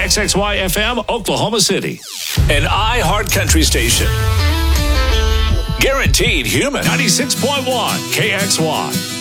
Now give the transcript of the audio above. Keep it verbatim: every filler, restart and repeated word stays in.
X X Y F M, Oklahoma City. An iHeart Country station. Guaranteed human. ninety-six point one K X Y.